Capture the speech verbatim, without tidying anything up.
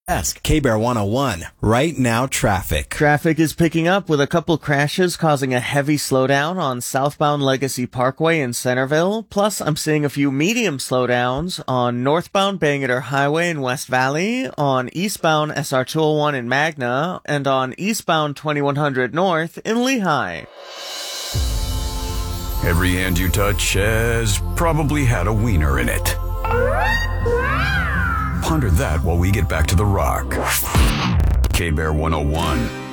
Ask K-Bear one oh one. Right now, traffic. Traffic is picking up with a couple crashes causing a heavy slowdown on southbound Legacy Parkway in Centerville. Plus, I'm seeing a few medium slowdowns on northbound Bangerter Highway in West Valley, on eastbound S R two oh one in Magna, and on eastbound twenty-one hundred North in Lehigh. Every hand you touch has probably had a wiener in it. Ponder that while we get back to the rock. K-Bear one oh one.